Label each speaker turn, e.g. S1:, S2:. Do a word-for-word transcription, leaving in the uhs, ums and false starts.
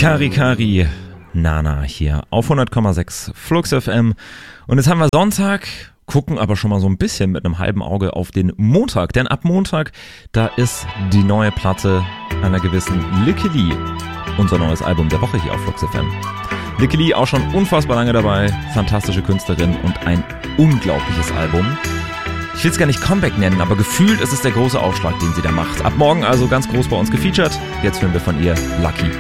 S1: Kari Kari Nana hier auf hundert Komma sechs Flux F M. Und jetzt haben wir Sonntag, gucken aber schon mal so ein bisschen mit einem halben Auge auf den Montag. Denn ab Montag, da ist die neue Platte einer gewissen Lykke Li, unser neues Album der Woche hier auf Flux F M. Lykke Li auch schon unfassbar lange dabei, fantastische Künstlerin und ein unglaubliches Album. Ich will es gar nicht Comeback nennen, aber gefühlt ist es der große Aufschlag, den sie da macht. Ab morgen also ganz groß bei uns gefeatured. Jetzt hören wir von ihr Lucky.